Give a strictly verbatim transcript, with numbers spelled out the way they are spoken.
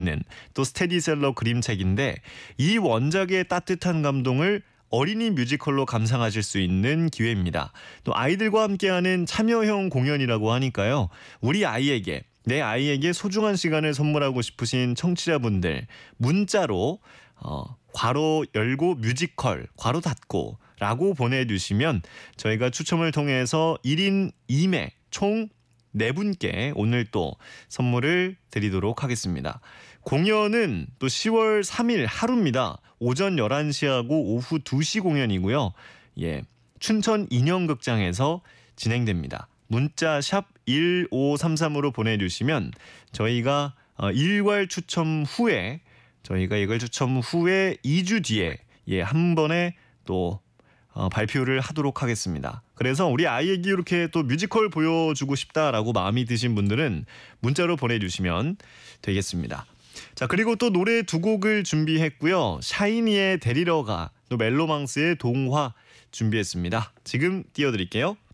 있는 또 스테디셀러 그림책인데 이 원작의 따뜻한 감동을 어린이 뮤지컬로 감상하실 수 있는 기회입니다. 또 아이들과 함께하는 참여형 공연이라고 하니까요. 우리 아이에게 내 아이에게 소중한 시간을 선물하고 싶으신 청취자분들 문자로 어, 괄호 열고 뮤지컬 괄호 닫고 라고 보내주시면 저희가 추첨을 통해서 일 인 이 매 총 네 분께 오늘 또 선물을 드리도록 하겠습니다. 공연은 또 시월 삼일 하루입니다. 오전 열한 시하고 오후 두 시 공연이고요. 예, 춘천 인형극장에서 진행됩니다. 문자 샵 일오삼삼으로 보내주시면 저희가 일괄 추첨 후에 저희가 이걸 추첨 후에 이 주 뒤에 예, 한 번에 또 어, 발표를 하도록 하겠습니다. 그래서 우리 아이에게 이렇게 또 뮤지컬 보여주고 싶다라고 마음이 드신 분들은 문자로 보내주시면 되겠습니다. 자, 그리고 또 노래 두 곡을 준비했고요. 샤이니의 데리러 가, 또 멜로망스의 동화 준비했습니다. 지금 띄워드릴게요.